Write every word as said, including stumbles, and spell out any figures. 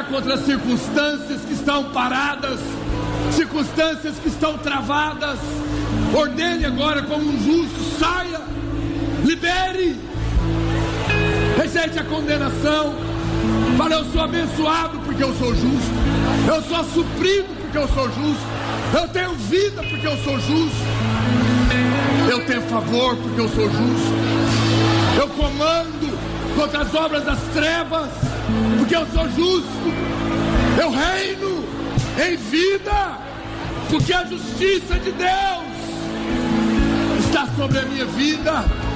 contra as circunstâncias que estão paradas, circunstâncias que estão travadas. Ordene agora como um justo, saia, libere, rejeite a condenação. Fala: eu sou abençoado porque eu sou justo, eu sou suprido porque eu sou justo, eu tenho vida porque eu sou justo, eu tenho favor porque eu sou justo, eu comando contra as obras das trevas porque eu sou justo, eu reino em vida porque a justiça de Deus está sobre a minha vida.